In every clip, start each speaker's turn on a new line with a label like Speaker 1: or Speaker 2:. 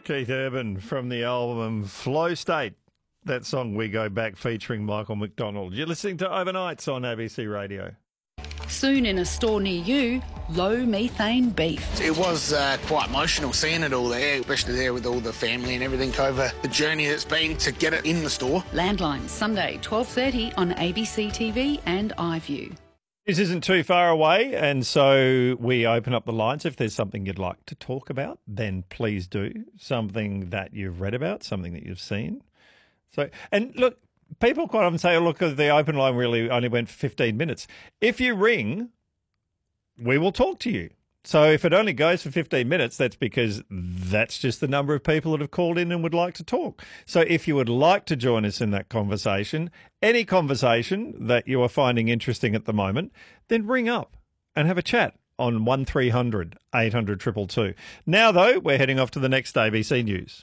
Speaker 1: Keith Urban from the album Flow State. That song We Go Back featuring Michael McDonald. You're listening to Overnights on ABC Radio.
Speaker 2: Soon in a store near you, low methane beef.
Speaker 3: It was quite emotional seeing it all there, especially there with all the family and everything over the journey that's been to get it in the store.
Speaker 2: Landline, Sunday, 12:30 on ABC TV and iView.
Speaker 1: This isn't too far away, and so we open up the lines. If there's something you'd like to talk about, then please do. Something that you've read about, something that you've seen. So, and look, people quite often say, oh, look, the open line really only went for 15 minutes. If you ring, we will talk to you. So if it only goes for 15 minutes, that's because that's just the number of people that have called in and would like to talk. So if you would like to join us in that conversation, any conversation that you are finding interesting at the moment, then ring up and have a chat on 1300 800 222. Now, though, we're heading off to the next ABC News.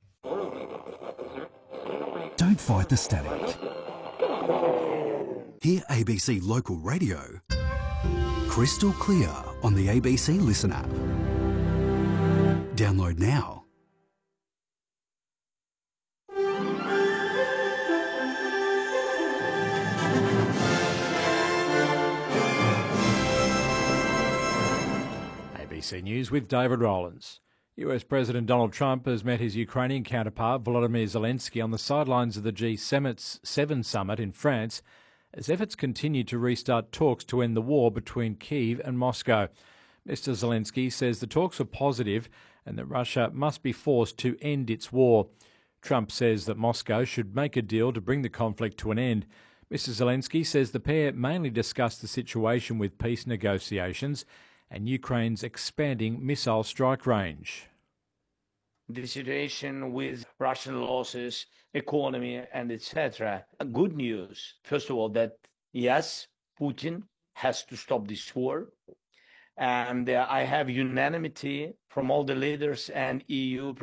Speaker 4: Don't fight the static. Hear ABC Local Radio crystal clear on the ABC Listen app. Download now.
Speaker 5: ABC News with David Rowlands. US President Donald Trump has met his Ukrainian counterpart Volodymyr Zelensky on the sidelines of the G7 summit in France as efforts continue to restart talks to end the war between Kyiv and Moscow. Mr. Zelensky says the talks are positive and that Russia must be forced to end its war. Trump says that Moscow should make a deal to bring the conflict to an end. Mr. Zelensky says the pair mainly discussed the situation with peace negotiations and Ukraine's expanding missile strike range.
Speaker 6: The situation with Russian losses, economy, and etc. Good news, first of all, that yes, Putin has to stop this war. And I have unanimity from all the leaders and EU